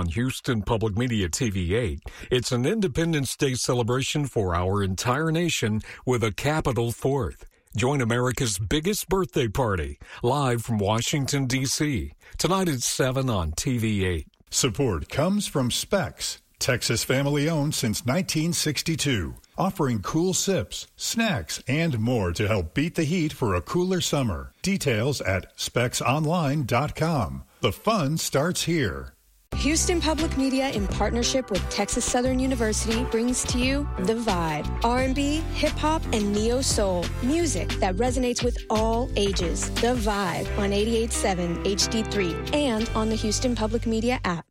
on Houston Public Media TV8. It's an Independence Day celebration for our entire nation with a capital fourth. Join America's biggest birthday party, live from Washington, D.C., tonight at 7 on TV8. Support comes from Specs, Texas family-owned since 1962, offering cool sips, snacks, and more to help beat the heat for a cooler summer. Details at specsonline.com. The fun starts here. Houston Public Media, in partnership with Texas Southern University, brings to you The Vibe. R&B, hip-hop, and neo-soul. Music that resonates with all ages. The Vibe on 88.7 HD3 and on the Houston Public Media app.